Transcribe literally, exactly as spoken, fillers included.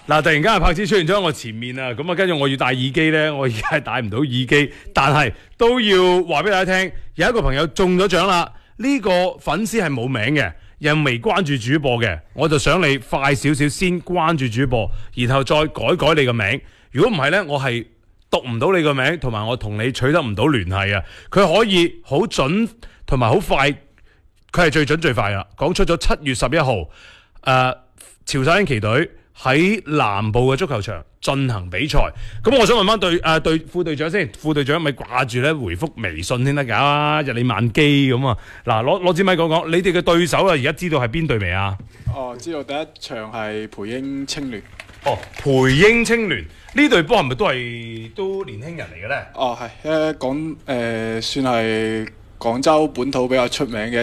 嗱，突然間阿柏芝出現咗喺我前面啊，咁啊，跟住我要戴耳機咧，我而家係戴唔到耳機，但係都要話俾大家聽，有一個朋友中咗獎啦。呢、這個粉絲係冇名嘅，又未關注主播嘅，我就想你快少少先關注主播，然後再改改你個名。如果唔係咧，我係讀唔到你個名，同埋我同你取得唔到聯繫啊。佢可以好準同埋好快，佢係最準最快啦。講出咗七月十一號，誒、呃，潮汕鷹旗隊喺南部嘅足球場進行比賽，咁我想問翻隊誒隊副隊長先，副隊長咪掛住咧回覆微信先得㗎，日理萬機咁啊！嗱，攞攞支咪講講，你哋嘅對手啊，而家知道係邊隊未啊？ 哦，知道第一場係培英青聯。 哦，培英青聯呢隊波係咪都係都年輕人嚟嘅咧？ 哦，係誒講誒，算係廣州本土比較出名嘅